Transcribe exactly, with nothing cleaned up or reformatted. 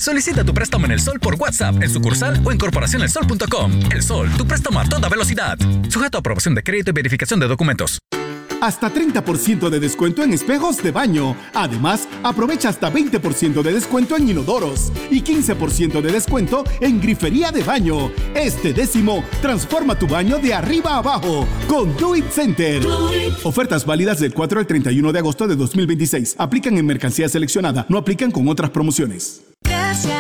Solicita tu préstamo en El Sol por WhatsApp, en sucursal o en corporación el sol punto com. El Sol, tu préstamo a toda velocidad. Sujeto a aprobación de crédito y verificación de documentos. Hasta treinta por ciento de descuento en espejos de baño. Además, aprovecha hasta veinte por ciento de descuento en inodoros y quince por ciento de descuento en grifería de baño. Este décimo transforma tu baño de arriba a abajo con Do It Center. Do It. Ofertas válidas del cuatro al treinta y uno de agosto de dos mil veintiséis. Aplican en mercancía seleccionada. No aplican con otras promociones. Gracias